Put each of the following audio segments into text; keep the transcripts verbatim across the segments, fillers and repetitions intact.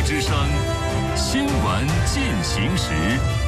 之声新闻进行时。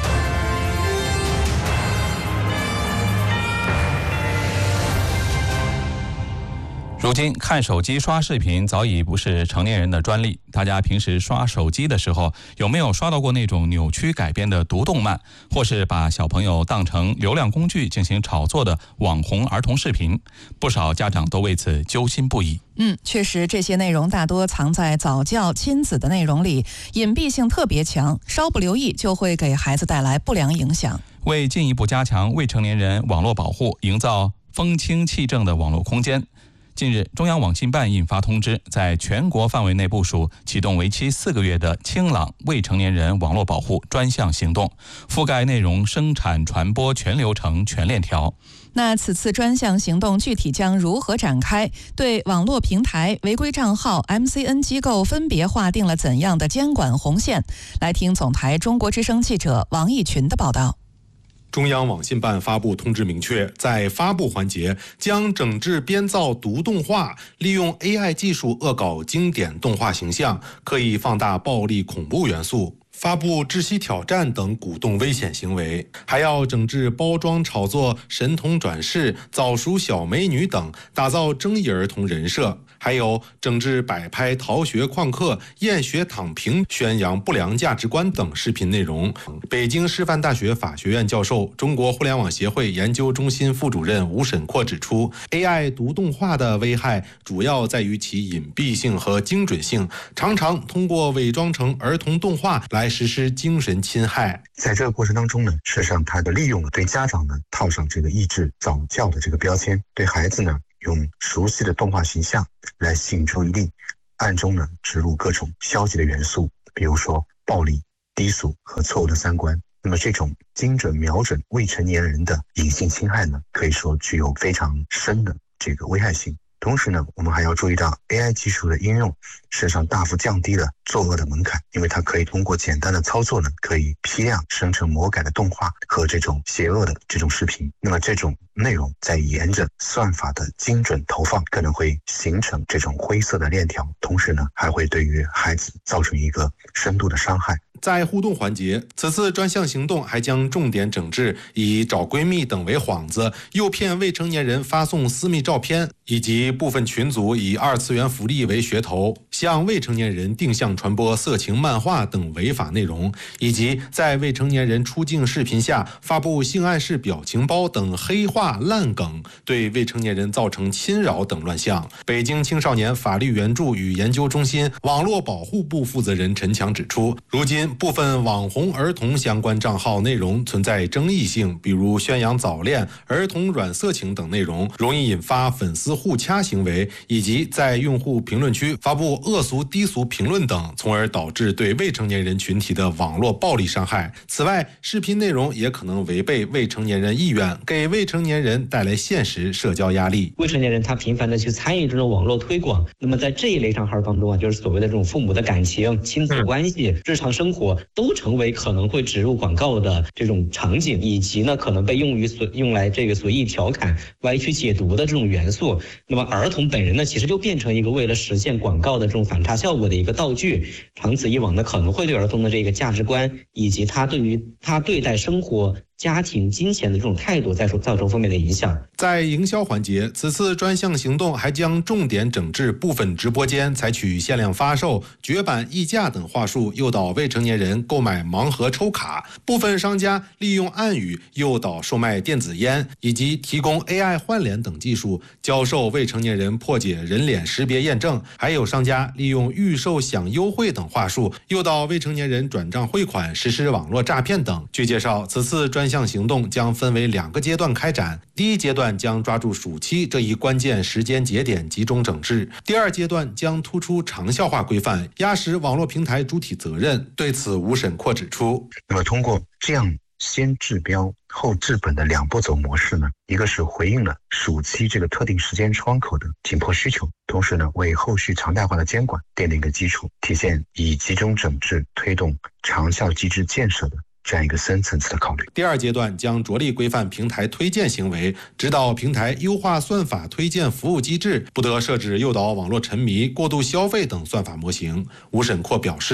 如今看手机刷视频早已不是成年人的专利，大家平时刷手机的时候，有没有刷到过那种扭曲改编的读动漫，或是把小朋友当成流量工具进行炒作的网红儿童视频？不少家长都为此揪心不已。 嗯，确实，这些内容大多藏在早教、亲子的内容里，隐蔽性特别强，稍不留意就会给孩子带来不良影响。 为进一步加强未成年人网络保护，营造风清气正的网络空间，近日，中央网信办印发通知，在全国范围内部署启动为期四个月的清朗未成年人网络保护专项行动，覆盖内容生产传播全流程全链条。 那此次专项行动具体将如何展开？对网络平台、违规账号、M C N 机构分别划定了怎样的监管红线？来听总台中国之声记者王义群的报道。 中央网信办发布通知明确，在发布环节将整治编造毒动画，利用 A I 技术恶搞经典动画形象，刻意放大暴力恐怖元素，发布窒息挑战等鼓动危险行为，还要整治包装炒作神童转世、早熟小美女等，打造争议儿童人设。还有整治摆拍逃学旷课、厌学躺平、宣扬不良价值观等视频内容。北京师范大学法学院教授、中国互联网协会研究中心副主任吴沈阔指出， A I 读动画的危害主要在于其隐蔽性和精准性，常常通过伪装成儿童动画来实施精神侵害。 在这个过程当中呢，事实上它的利用了对家长呢套上这个抑制早教的这个标签，对孩子呢用熟悉的动画形象来吸引注意力，暗中呢植入各种消极的元素，比如说暴力、低俗和错误的三观。那么这种精准瞄准未成年人的隐性侵害呢，可以说具有非常深的这个危害性。同时呢，我们还要注意到 A I 技术的应用，事实上大幅降低了作恶的门槛，因为它可以通过简单的操作呢，可以批量生成魔改的动画和这种邪恶的这种视频。那么这种内容在沿着算法的精准投放，可能会形成这种灰色的链条，同时呢，还会对于孩子造成一个深度的伤害。 在互动环节，此次专项行动还将重点整治以找闺蜜等为幌子，诱骗未成年人发送私密照片，以及部分群组以二次元福利为噱头，向未成年人定向传播色情漫画等违法内容，以及在未成年人出镜视频下发布性暗示表情包等黑话烂梗，对未成年人造成侵扰等乱象。北京青少年法律援助与研究中心网络保护部负责人陈强指出，如今部分网红儿童相关账号内容存在争议性，比如宣扬早恋、儿童软色情等内容，容易引发粉丝互掐行为，以及在用户评论区发布恶俗低俗评论等，从而导致对未成年人群体的网络暴力伤害。此外，视频内容也可能违背未成年人意愿，给未成年人带来现实社交压力。 未成年人他频繁的去参与这种网络推广，那么在这一类账号当中啊，就是所谓的这种父母的感情、亲子关系、日常生活都成为可能会植入广告的这种场景，以及呢可能被用于所用来这个随意调侃、歪曲解读的这种元素。那么儿童本人呢，其实就变成一个为了实现广告的这种反差效果的一个道具，长此以往呢，可能会对儿童的这个价值观以及他对于他对待生活、家庭、金钱的这种态度，再说造成负面的影响。 在营销环节，此次专项行动还将重点整治部分直播间采取限量发售、绝版溢价等话术，诱导未成年人购买盲盒抽卡；部分商家利用暗语诱导售卖电子烟，以及提供 A I 换脸等技术，教授未成年人破解人脸识别验证；还有商家利用预售享优惠等话术，诱导未成年人转账汇款，实施网络诈骗等。据介绍，此次专项行动将分为两个阶段开展，第一阶段将抓住暑期这一关键时间节点集中整治，第二阶段将突出长效化规范，压实网络平台主体责任。对此，吴沈阔指出， 那么通过这样先治标后治本的两步走模式呢，一个是回应了暑期这个特定时间窗口的紧迫需求，同时呢为后续常态化的监管奠定一个基础，体现以集中整治推动长效机制建设的这样一个深层次的考虑。 第二阶段将着力规范平台推荐行为，指导平台优化算法推荐服务机制，不得设置诱导网络沉迷、过度消费等算法模型。吴沈阔表示，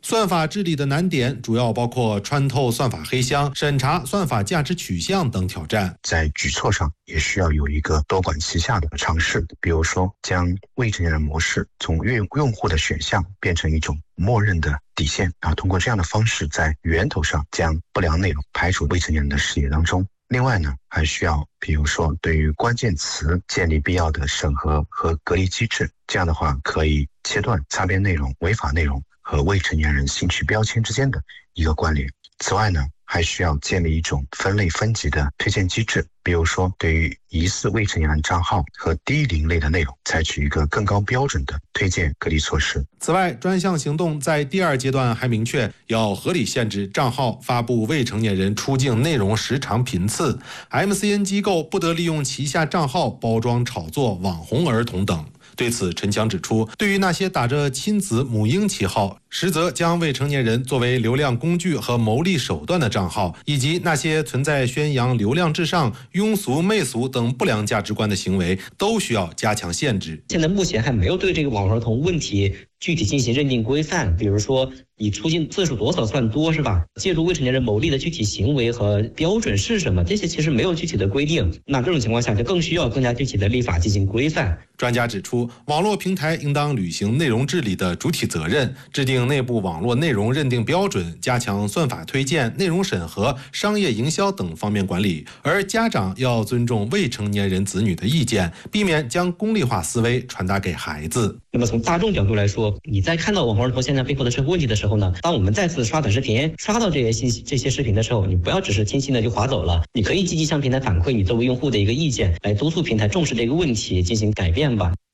算法治理的难点主要包括穿透算法黑箱、审查算法价值取向等挑战。 在举措上也需要有一个多管齐下的尝试，比如说将未成年人模式从用用户的选项变成一种默认的底线啊，通过这样的方式在源头上将不良内容排除未成年人的视野当中。另外呢，还需要比如说对于关键词建立必要的审核和隔离机制，这样的话可以切断擦边内容、违法内容和未成年人兴趣标签之间的一个关联。此外呢，还需要建立一种分类分级的推荐机制，比如说对于疑似未成年人账号和低龄类的内容，采取一个更高标准的推荐隔离措施。 此外，专项行动在第二阶段还明确要合理限制账号发布未成年人出境内容时长频次， M C N 机构不得利用旗下账号包装炒作网红儿童等。对此，陈强指出，对于那些打着亲子母婴旗号，实则将未成年人作为流量工具和牟利手段的账号，以及那些存在宣扬流量至上、庸俗媚俗等不良价值观的行为，都需要加强限制。 现在目前还没有对这个网红儿童问题具体进行认定规范，比如说以出境次数多少算多，是吧？借助未成年人牟利的具体行为和标准是什么？这些其实没有具体的规定。那这种情况下，就更需要更加具体的立法进行规范。 专家指出，网络平台应当履行内容治理的主体责任，制定内部网络内容认定标准，加强算法推荐、内容审核、商业营销等方面管理。而家长要尊重未成年人子女的意见，避免将功利化思维传达给孩子。 那么从大众角度来说，你在看到网红儿童现象背后的社会问题的时候呢，当我们再次刷短视频、刷到这些信息、这些视频的时候，你不要只是轻轻的就划走了，你可以积极向平台反馈你作为用户的一个意见，来督促平台重视这个问题，进行改变吧。